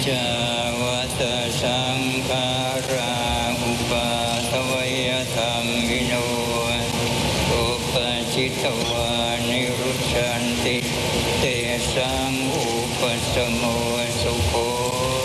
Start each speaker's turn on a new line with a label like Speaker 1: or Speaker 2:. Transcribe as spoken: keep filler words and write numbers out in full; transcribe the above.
Speaker 1: จาวัตสังขาราอุปาทวยธรรมิโนอุปจิตวานิรุชันติเตสังอุปสมโม